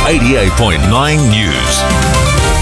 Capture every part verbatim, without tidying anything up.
eighty-eight point nine News.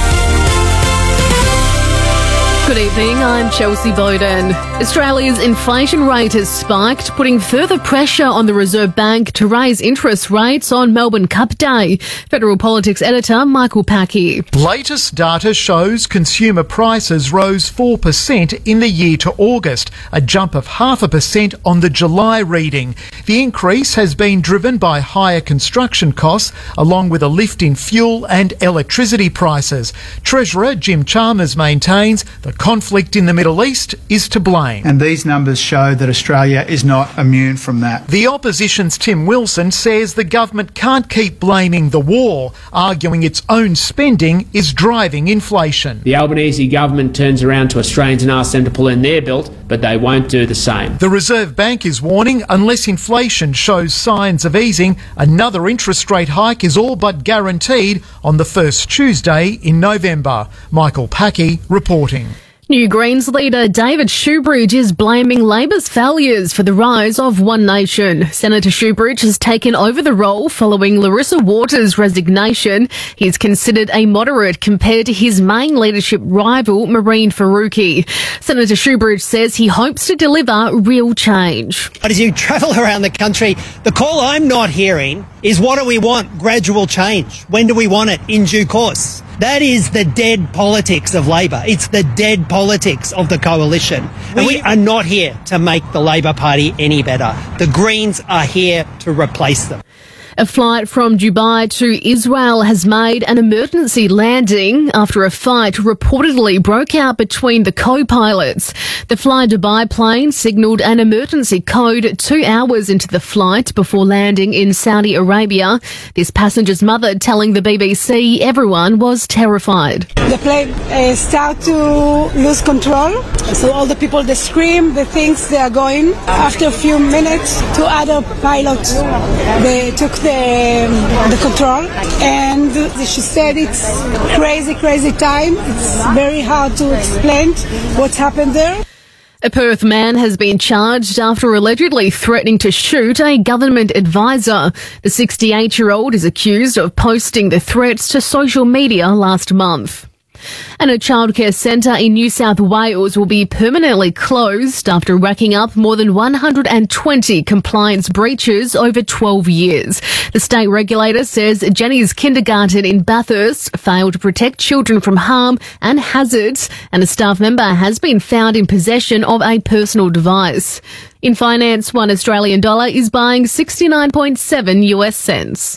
Good evening, I'm Chelsea Bowden. Australia's inflation rate has spiked, putting further pressure on the Reserve Bank to raise interest rates on Melbourne Cup Day. Federal Politics editor Michael Packey. Latest data shows consumer prices rose four percent in the year to August, a jump of half a percent on the July reading. The increase has been driven by higher construction costs, along with a lift in fuel and electricity prices. Treasurer Jim Chalmers maintains the conflict in the Middle East is to blame. And these numbers show that Australia is not immune from that. The opposition's Tim Wilson says the government can't keep blaming the war, arguing its own spending is driving inflation. The Albanese government turns around to Australians and asks them to pull in their belt, but they won't do the same. The Reserve Bank is warning unless inflation shows signs of easing, another interest rate hike is all but guaranteed on the first Tuesday in November. Michael Packey reporting. New Greens leader David Shoebridge is blaming Labor's failures for the rise of One Nation. Senator Shoebridge has taken over the role following Larissa Waters' resignation. He's considered a moderate compared to his main leadership rival, Mehreen Faruqi. Senator Shoebridge says he hopes to deliver real change. But as you travel around the country, the call I'm not hearing is, what do we want? Gradual change. When do we want it? In due course. That is the dead politics of Labor. It's the dead politics of the coalition. And we are not here to make the Labor Party any better. The Greens are here to replace them. A flight from Dubai to Israel has made an emergency landing after a fight reportedly broke out between the co-pilots. The Fly Dubai plane signalled an emergency code two hours into the flight before landing in Saudi Arabia. This passenger's mother telling the B B C everyone was terrified. The plane uh, started to lose control, so all the people, they scream, they think they are going. After a few minutes, two other pilots, they took The, the control, and she said it's crazy, crazy time. It's very hard to explain what's happened there. A Perth man has been charged after allegedly threatening to shoot a government advisor. The sixty-eight-year-old is accused of posting the threats to social media last month. And a childcare centre in New South Wales will be permanently closed after racking up more than one hundred twenty compliance breaches over twelve years. The state regulator says Jenny's Kindergarten in Bathurst failed to protect children from harm and hazards, and a staff member has been found in possession of a personal device. In finance, one Australian dollar is buying sixty-nine point seven U S cents.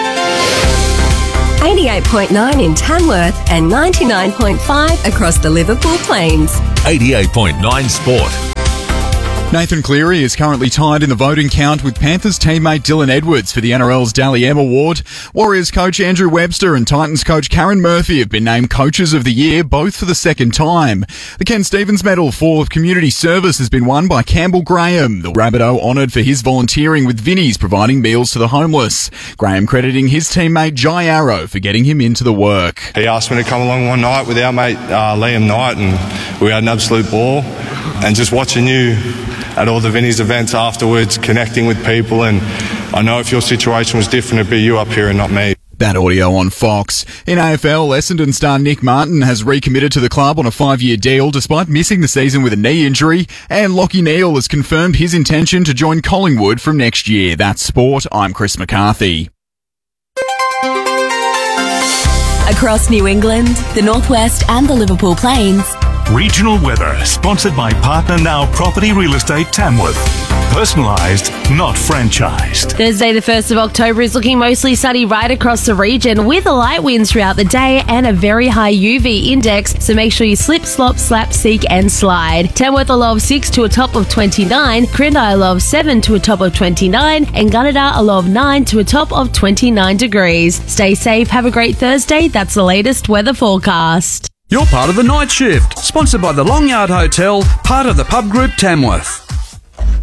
eighty-eight point nine in Tamworth and ninety-nine point five across the Liverpool Plains. eighty-eight point nine Sport. Nathan Cleary is currently tied in the voting count with Panthers teammate Dylan Edwards for the N R L's Dally M Award. Warriors coach Andrew Webster and Titans coach Karen Murphy have been named Coaches of the Year, both for the second time. The Ken Stevens Medal for Community Service has been won by Campbell Graham, the Rabbitoh honoured for his volunteering with Vinnie's providing meals to the homeless. Graham crediting his teammate Jai Arrow for getting him into the work. He asked me to come along one night with our mate uh, Liam Knight, and we had an absolute ball. And just watching you at all the Vinnie's events afterwards, connecting with people, and I know if your situation was different, it'd be you up here and not me. That audio on Fox. In A F L, Essendon star Nick Martin has recommitted to the club on a five-year deal despite missing the season with a knee injury, and Lachie Neale has confirmed his intention to join Collingwood from next year. That's sport. I'm Chris McCarthy. Across New England, the Northwest and the Liverpool Plains. Regional weather, sponsored by Partner Now Property Real Estate Tamworth. Personalised, not franchised. Thursday the first of October is looking mostly sunny right across the region with light winds throughout the day and a very high U V index, so make sure you slip, slop, slap, seek and slide. Tamworth a low of six to a top of twenty-nine, Crindai a low of seven to a top of twenty-nine, and Gunnedah a low of nine to a top of twenty-nine degrees. Stay safe, have a great Thursday. That's the latest weather forecast. You're part of the night shift, sponsored by the Long Yard Hotel, part of the Pub Group Tamworth.